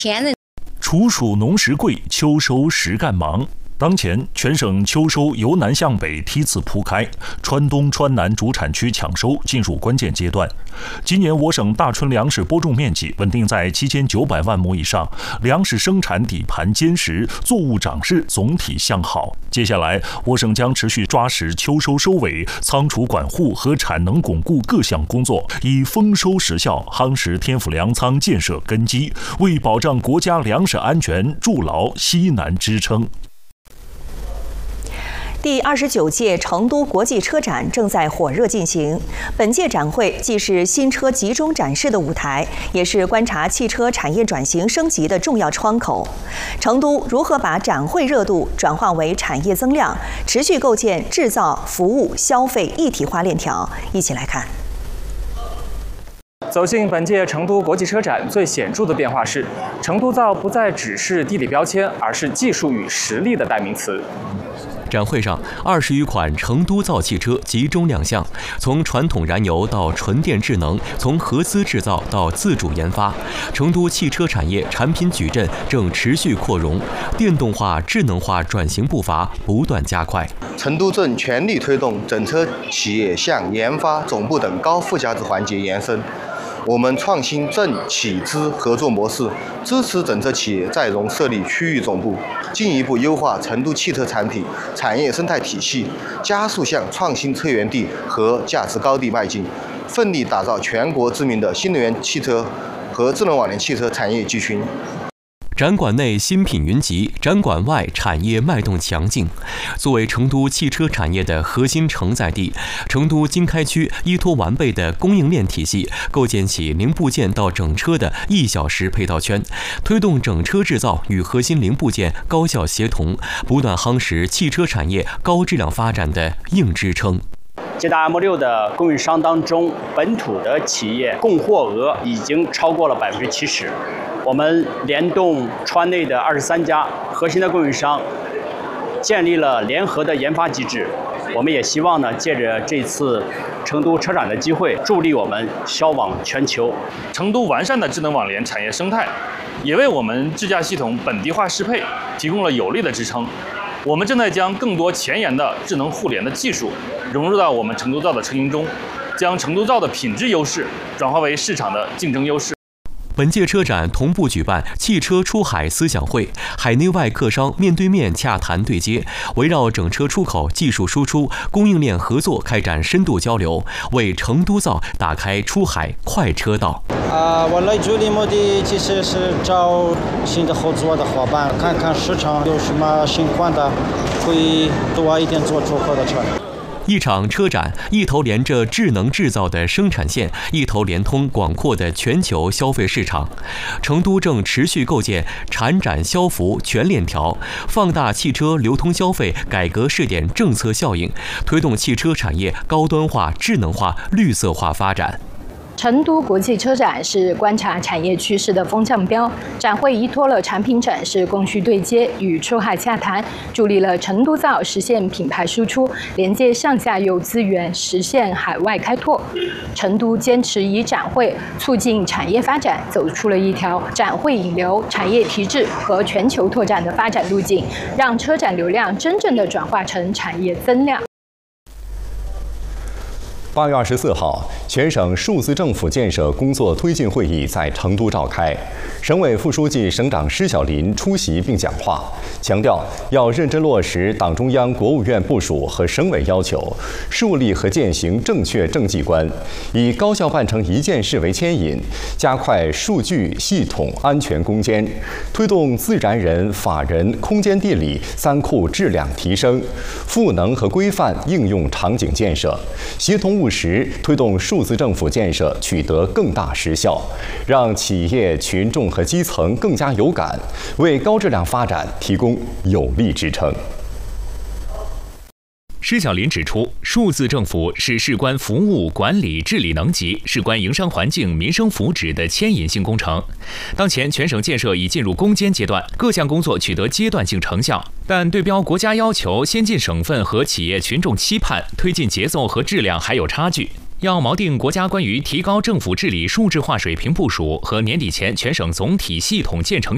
甜的。 处暑农时贵，秋收实干忙。当前，全省秋收由南向北梯次铺开，川东、川南主产区抢收进入关键阶段。今年我省大春粮食播种面积稳定在7900万亩以上，粮食生产底盘坚实，作物长势总体向好。接下来，我省将持续抓实秋收收尾、仓储管护和产能巩固各项工作，以丰收时效夯实天府粮仓建设根基，为保障国家粮食安全筑牢西南支撑。 第29届成都国际车展正在火热进行。本届展会既是新车集中展示的舞台，也是观察汽车产业转型升级的重要窗口。成都如何把展会热度转化为产业增量，持续构建制造、服务、消费一体化链条？一起来看。 走进本届成都国际车展，最显著的变化是，成都造不再只是地理标签，而是技术与实力的代名词。 展会上，20余款成都造汽车集中亮相，从传统燃油到纯电智能，从合资制造到自主研发，成都汽车产业产品矩阵正持续扩容，电动化、智能化转型步伐不断加快。 成都正全力推动整车企业向研发、总部等高附加值环节延伸。我们创新政企资合作模式，支持整车企业在融设立区域总部，进一步优化成都汽车产品产业生态体系，加速向创新车源地和价值高地迈进，奋力打造全国知名的新能源汽车和智能网联汽车产业集群。 展馆内新品云集，展馆外产业脉动强劲。作为成都汽车产业的核心承载地，成都经开区依托完备的供应链体系，构建起零部件到整车的1小时配套圈，推动整车制造与核心零部件高效协同，不断夯实汽车产业高质量发展的硬支撑。 捷达 M6 的供应商当中，本土的企业供货额已经超过了70%。我们联动川内的23家核心的供应商，建立了联合的研发机制。我们也希望呢，借着这次成都车展的机会，助力我们销往全球。 成都完善的智能网联产业生态，也为我们智驾系统本地化适配提供了有力的支撑。我们正在将更多前沿的智能互联的技术融入到我们成都造的车型中，将成都造的品质优势转化为市场的竞争优势。 本届车展同步举办汽车出海思想会，海内外客商面对面洽谈对接，围绕整车出口、技术输出、供应链合作开展深度交流，为成都造打开出海快车道。 我来这里目的其实是找新的合作的伙伴，看看市场有什么新款的，可以多一点做出口的车。 一场车展，一头连着智能制造的生产线，一头连通广阔的全球消费市场。成都正持续构建产展消服全链条，放大汽车流通消费改革试点政策效应，推动汽车产业高端化、智能化、绿色化发展。 成都国际车展是观察产业趋势的风向标，展会依托了产品展示、供需对接与出海洽谈，助力了成都造实现品牌输出，连接上下游资源，实现海外开拓。成都坚持以展会促进产业发展，走出了一条展会引流、产业提质和全球拓展的发展路径，让车展流量真正的转化成产业增量。 8月24号，全省数字政府建设工作推进会议在成都召开，省委副书记、省长施小林出席并讲话，强调要认真落实党中央、国务院部署和省委要求，树立和践行正确政绩观，以高效办成一件事为牵引，加快数据系统安全攻坚，推动自然人、法人、空间地理3库质量提升，赋能和规范应用场景建设，协同务实推动数字政府建设取得更大实效，让企业、群众和基层更加有感，为高质量发展提供有力支撑。 施小林指出，数字政府是事关服务、管理、治理能级，事关营商环境、民生福祉的牵引性工程。当前全省建设已进入攻坚阶段，各项工作取得阶段性成效，但对标国家要求、先进省份和企业群众期盼，推进节奏和质量还有差距。要锚定国家关于提高政府治理数字化水平部署和年底前全省总体系统建成